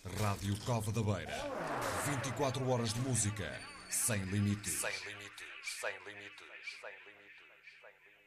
Rádio Cova da Beira. 24 horas de música, sem limites. Sem limites, sem limites, sem limites, sem limites.